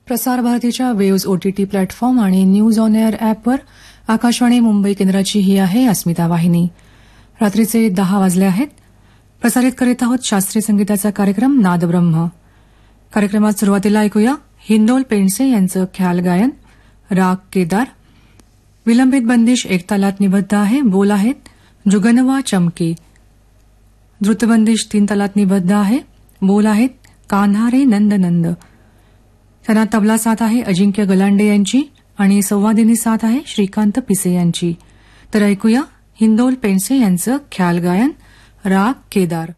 प्रसार भारतीच्या waves OTT platform आणि न्यूज ऑन एअर ॲपवर आकाशवाणी मुंबई केंद्राची ही आहे अस्मिता वाहिनी. रात्रीचे 10 वाजले आहेत. प्रसारित करीत आहोत शास्त्रीय संगीताचा कार्यक्रम नादब्रह्म. कार्यक्रमात सुरुवातीला ऐकूया हिंदोल पेंडसे यांचं ख्याल गायन, राग केदार. विलंबित बंदिश एक तालात निबद्ध आहे. बोल आहेत जुगनवा चमकी. द्रुतबंदिश 3 तालात निबद्ध आहे. बोल आहेत कान्हा रे नंद नंद. त्यांना तबला साथ आहे अजिंक्य गलांडे यांची आणि संवादिनी साथ आहे श्रीकांत पिसे यांची. तर ऐकूया हिंदोल पेंडसे यांचं ख्याल गायन, राग केदार.